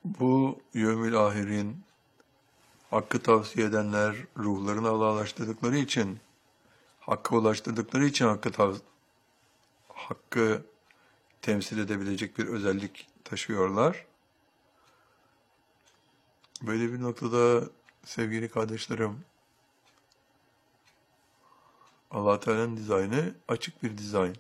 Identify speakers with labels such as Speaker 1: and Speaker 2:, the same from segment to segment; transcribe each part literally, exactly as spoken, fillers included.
Speaker 1: Bu yevmil ahirin hakkı tavsiye edenler ruhlarını Allah'laştırdıkları için, hakkı ulaştırdıkları için hakkı, tav- hakkı temsil edebilecek bir özellik taşıyorlar. Böyle bir noktada sevgili kardeşlerim, Allah Teala'nın dizaynı açık bir dizayn.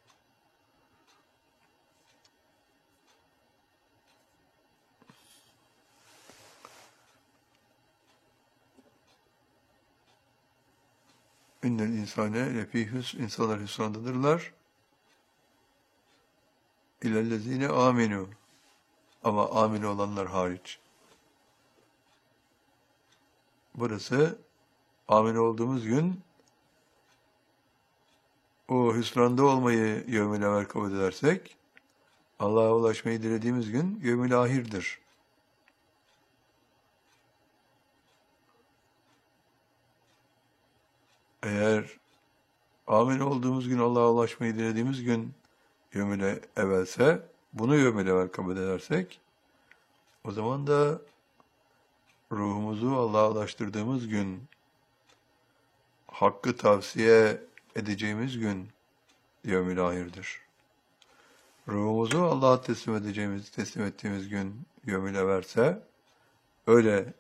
Speaker 1: İnnel insane lefî hüsn, insanlar hüsrandadırlar. İlellezîne âmenû, ama amin olanlar hariç. Burası amin olduğumuz gün, o hüsranda olmayı yevmil evvel kabul edersek, Allah'a ulaşmayı dilediğimiz gün yevmil ahirdir. Eğer amin olduğumuz gün, Allah'a ulaşmayı dilediğimiz gün yevmil evvelse, bunu yevmil evvel kabul edersek, o zaman da ruhumuzu Allah'a ulaştırdığımız gün, hakkı tavsiye edeceğimiz gün yevmil ahirdir. Ruhumuzu Allah'a teslim edeceğimiz, teslim ettiğimiz gün yevmil evvelse, öyle